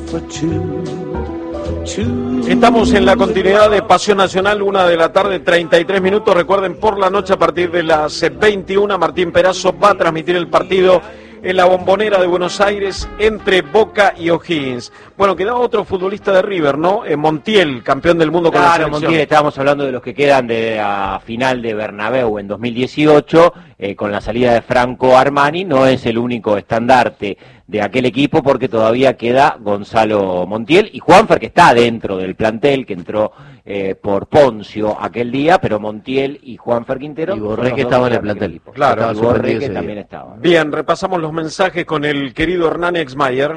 Estamos en la continuidad de Pasión Nacional, 1:33 p.m. Recuerden, por la noche a partir de las 21, Martín Perazo va a transmitir el partido en la Bombonera de Buenos Aires entre Boca y O'Higgins. Bueno, quedaba otro futbolista de River, ¿no? Montiel, campeón del mundo con la selección. Montiel, estábamos hablando de los que quedan de la final de Bernabéu en 2018, con la salida de Franco Armani. No es el único estandarte de aquel equipo porque todavía queda Gonzalo Montiel y Juanfer, que está dentro del plantel, que entró por Poncio aquel día, pero Montiel y Juanfer Quintero. Y Borré, que estaba en el plantel. Claro, y Borré, que también estaba. Bien, repasamos los mensajes con el querido Hernán Exmayer.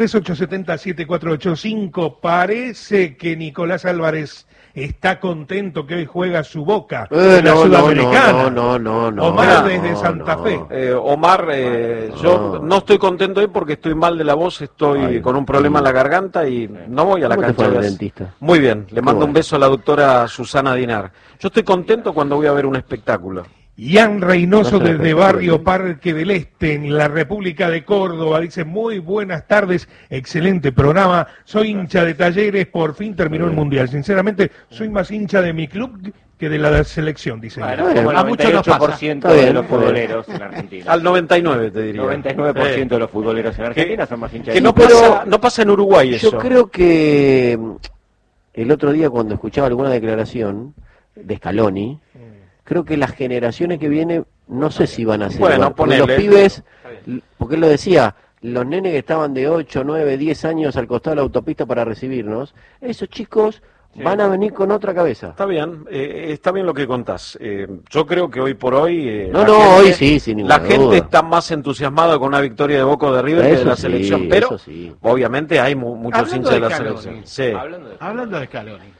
11-3870-7485. Parece que Nicolás Álvarez está contento que hoy juega su Boca en la Sudamericana. No. Omar desde Santa Fe. Omar, yo no estoy contento hoy porque estoy mal de la voz, estoy con un problema en la garganta y no voy a la cancha. ¿Cómo te fue el dentista? Muy bien, le mando un beso a la doctora Susana Dinar. Yo estoy contento cuando voy a ver un espectáculo. Ian Reynoso desde Barrio Parque del Este, en la República de Córdoba, dice: muy buenas tardes, excelente programa, soy hincha de Talleres, por fin terminó el Mundial, sinceramente soy más hincha de mi club que de la selección, dice. Bueno, como el 98% de los futboleros en Argentina. Al 99 te diría. 99% de los futboleros en Argentina son más hinchas que de no pasa en Uruguay eso. Yo creo que el otro día cuando escuchaba alguna declaración de Scaloni, creo que las generaciones que vienen, no sé si van a ser igual, porque los pibes, porque él lo decía, los nenes que estaban de 8, 9, 10 años al costado de la autopista para recibirnos, esos chicos van a venir con otra cabeza. Está bien lo que contás. Yo creo que hoy por hoy... hoy sí, sin ninguna La gente duda. está más entusiasmada con una victoria de Boca o de River que de la selección, pero obviamente hay muchos hinchas de la selección. Sí. Hablando de Scaloni.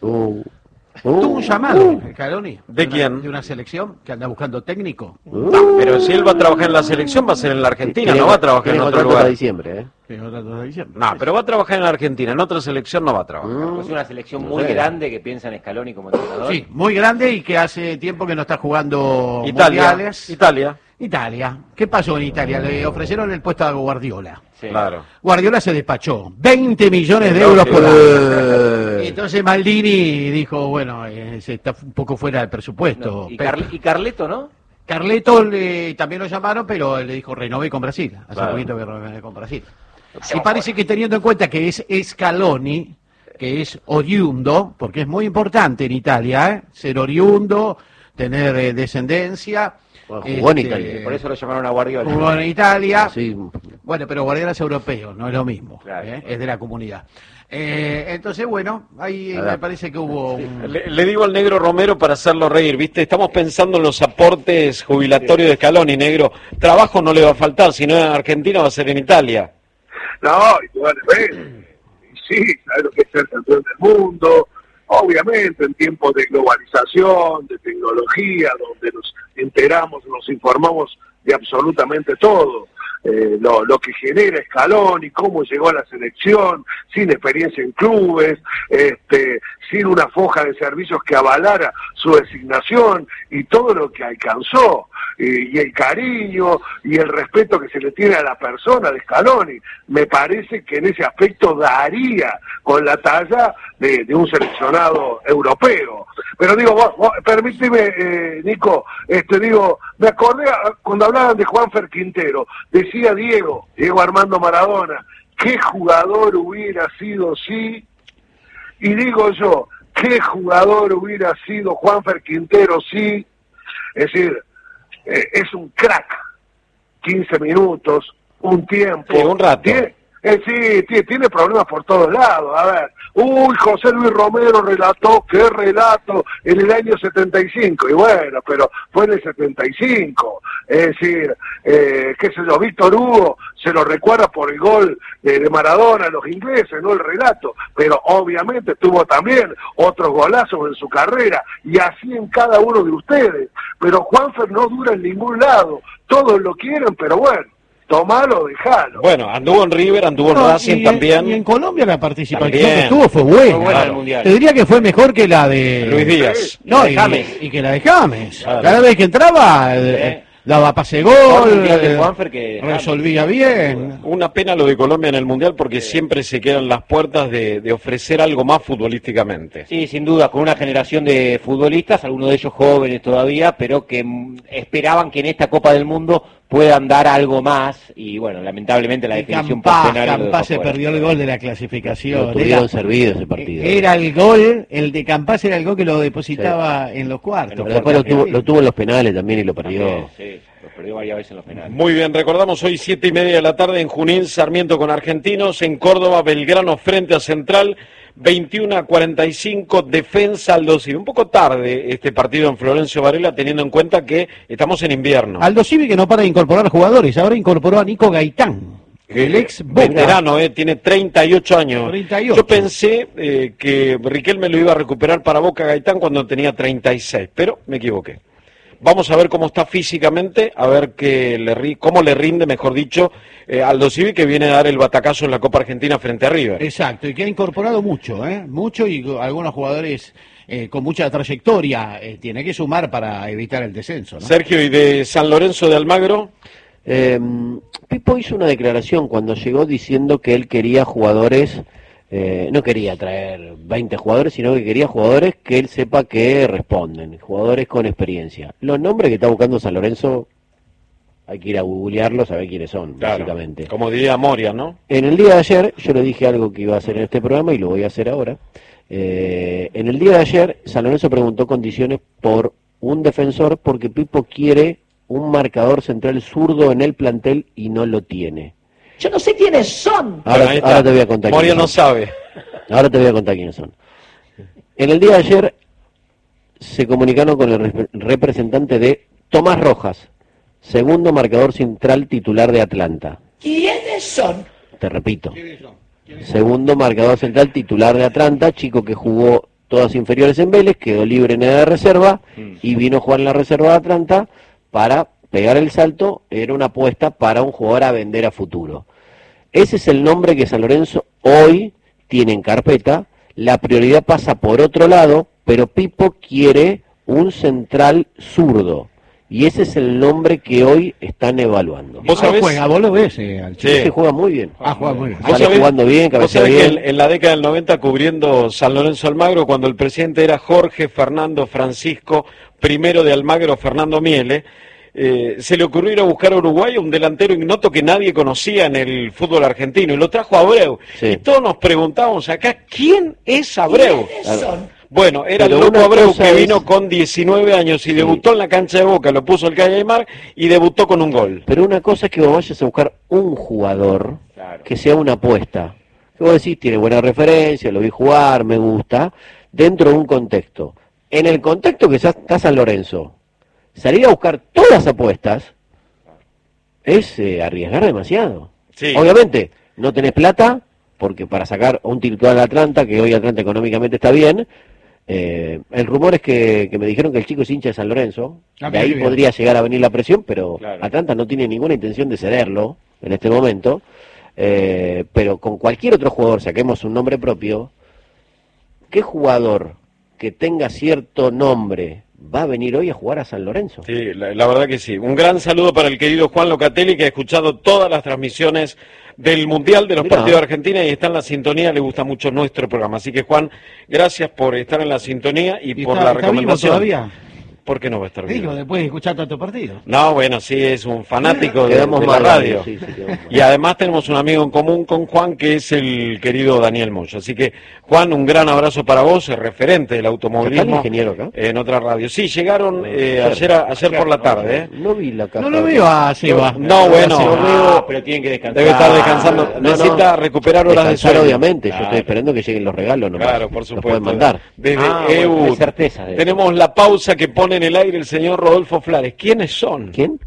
¿Tuvo un llamado, Scaloni? ¿De quién? De una selección que anda buscando técnico. Pero si él va a trabajar en la selección, va a ser en la Argentina, no va a trabajar en otro lugar. Hasta diciembre, No, pero va a trabajar en la Argentina, en otra selección no va a trabajar. Es una selección muy grande que piensa en Scaloni como entrenador. Sí, muy grande y que hace tiempo que no está jugando mundiales. Italia. ¿Qué pasó en Italia? Le ofrecieron el puesto a Guardiola. Sí. Claro. Guardiola se despachó 20 millones de euros por año. Entonces Maldini dijo, bueno, se está un poco fuera del presupuesto. Y Carleto, ¿no? Carleto también lo llamaron, pero le dijo renové con Brasil. Hace poquito que renové con Brasil. Y parece que teniendo en cuenta que es Scaloni, que es oriundo, porque es muy importante en Italia, ser oriundo, tener descendencia. Bueno, jugó en Italia. Por eso lo llamaron a Guardiola. Jugó en Italia. Sí. Bueno, pero Guardiola es europeo, no es lo mismo. Claro. Es de la comunidad. Entonces, bueno, ahí me parece que hubo... Le digo al negro Romero para hacerlo reír, ¿viste? Estamos pensando en los aportes jubilatorios de Scaloni, negro. Trabajo no le va a faltar, si no en Argentina va a ser en Italia. No, sí, sabes lo que es ser campeón del mundo. Obviamente, en tiempos de globalización, de tecnología, donde nos enteramos, nos informamos de absolutamente todo. Lo que genera Scaloni, cómo llegó a la selección, sin experiencia en clubes, sin una foja de servicios que avalara su designación y todo lo que alcanzó, y el cariño y el respeto que se le tiene a la persona de Scaloni. Me parece que en ese aspecto daría con la talla de un seleccionado europeo. Pero digo, permíteme, Nico, me acordé cuando hablaban de Juanfer Quintero, decía Diego Armando Maradona, qué jugador hubiera sido sí, y digo yo, qué jugador hubiera sido Juanfer Quintero sí, es decir, es un crack, 15 minutos, un tiempo. Sí, un rato. Tiene problemas por todos lados. A ver, José Luis Romero relató, qué relato, en el año 75, y bueno, pero fue en el 75. Es decir, qué sé yo, Víctor Hugo se lo recuerda por el gol de Maradona a los ingleses, no el relato, pero obviamente tuvo también otros golazos en su carrera, y así en cada uno de ustedes. Pero Juanfer no dura en ningún lado, todos lo quieren, pero bueno, tomalo, dejalo. Bueno, anduvo en River, anduvo en Racing también. Y en Colombia la participación también que tuvo fue buena. Claro. Mundial. Te diría que fue mejor que la de Luis Díaz. No, y que la de James. Claro. Cada vez que entraba, daba pase gol, resolvía bien. Una pena lo de Colombia en el Mundial porque siempre se quedan las puertas de ofrecer algo más futbolísticamente. Sí, sin duda, con una generación de futbolistas, algunos de ellos jóvenes todavía, pero que esperaban que en esta Copa del Mundo puedan dar algo más, y bueno, lamentablemente la definición post-penal... Campá se perdió el gol de la clasificación. Lo tuvieron servido ese partido. Era el gol, el de Campás era el gol que lo depositaba en los cuartos. Pero después lo tuvo en los penales también y lo perdió. Sí, lo perdió varias veces en los penales. Muy bien, recordamos hoy 7:30 de la tarde en Junín, Sarmiento con Argentinos, en Córdoba, Belgrano frente a Central, 21:45, Defensa Aldosivi. Un poco tarde este partido en Florencio Varela, teniendo en cuenta que estamos en invierno. Aldosivi que no para de incorporar jugadores, ahora incorporó a Nico Gaitán, el ex veterano, tiene 38 años. 38. Yo pensé que Riquelme lo iba a recuperar para Boca Gaitán cuando tenía 36, pero me equivoqué. Vamos a ver cómo está físicamente, a ver cómo le rinde, mejor dicho, Aldosivi, que viene a dar el batacazo en la Copa Argentina frente a River. Exacto, y que ha incorporado mucho, y algunos jugadores con mucha trayectoria tiene que sumar para evitar el descenso, ¿no? Sergio, ¿y de San Lorenzo de Almagro? Pipo hizo una declaración cuando llegó diciendo que él quería jugadores... no quería traer 20 jugadores, sino que quería jugadores que él sepa que responden, jugadores con experiencia. Los nombres que está buscando San Lorenzo, hay que ir a googlearlos, a ver quiénes son, claro, básicamente. Como diría Moria, ¿no? En el día de ayer, yo le dije algo que iba a hacer en este programa y lo voy a hacer ahora. En el día de ayer, San Lorenzo preguntó condiciones por un defensor porque Pipo quiere un marcador central zurdo en el plantel y no lo tiene. Yo no sé quiénes son. Ahora te voy a contar. Moria no sabe. Ahora te voy a contar quiénes son. En el día de ayer se comunicaron con el representante de Tomás Rojas, segundo marcador central titular de Atlanta. ¿Quiénes son? Te repito. Segundo marcador central titular de Atlanta, chico que jugó todas inferiores en Vélez, quedó libre en edad de reserva y vino a jugar en la reserva de Atlanta para pegar el salto. Era una apuesta para un jugador a vender a futuro. Ese es el nombre que San Lorenzo hoy tiene en carpeta. La prioridad pasa por otro lado, pero Pipo quiere un central zurdo. Y ese es el nombre que hoy están evaluando. ¿Vos sabés? Vos lo ves al chico. Sí, juega muy bien. Juega muy bien. Sale jugando bien, cabecea bien. Que en la década del 90, cubriendo San Lorenzo Almagro, cuando el presidente era Jorge Fernando Francisco I de Almagro, Fernando Miele, se le ocurrió ir a buscar a Uruguay a un delantero ignoto que nadie conocía en el fútbol argentino, y lo trajo a Abreu. Sí. Y todos nos preguntábamos acá, ¿quién es Abreu? ¿Quiénes son? Bueno, era el loco Abreu que vino con 19 años y debutó en la cancha de Boca, lo puso el Calle Aymar y debutó con un gol. Pero una cosa es que vos vayas a buscar un jugador que sea una apuesta. Que vos decís, tiene buena referencia, lo vi jugar, me gusta, dentro de un contexto. En el contexto que está San Lorenzo, salir a buscar todas las apuestas es arriesgar demasiado. Sí. Obviamente, no tenés plata, porque para sacar un titular de Atlanta, que hoy Atlanta económicamente está bien, el rumor es que me dijeron que el chico es hincha de San Lorenzo, de ahí podría llegar a venir la presión, pero Atlanta no tiene ninguna intención de cederlo en este momento, pero con cualquier otro jugador, saquemos un nombre propio, ¿qué jugador que tenga cierto nombre va a venir hoy a jugar a San Lorenzo? Sí, la verdad que sí. Un gran saludo para el querido Juan Locatelli, que ha escuchado todas las transmisiones del Mundial de los partidos de Argentina y está en la sintonía, le gusta mucho nuestro programa. Así que, Juan, gracias por estar en la sintonía y por la recomendación. ¿Está vivo todavía? ¿Por qué no va a estar vivo? Digo, después de escuchar tanto partido. No, bueno, sí, es un fanático de la radio. Sí, y además tenemos un amigo en común con Juan, que es el querido Daniel Moya. Así que, Juan, un gran abrazo para vos, el referente del automovilismo. ¿Está el ingeniero acá? En otra radio. Sí, llegaron ayer por la tarde. No vi la caja. No lo veo a Seba. No, bueno. Pero tienen que descansar. Debe estar descansando. Necesita recuperar horas de sueño. Obviamente. Yo estoy esperando que lleguen los regalos. Claro, por supuesto. Los pueden mandar. Desde EU. Certeza tenemos la pausa que pone en el aire el señor Rodolfo Flores. ¿Quiénes son? ¿Quién?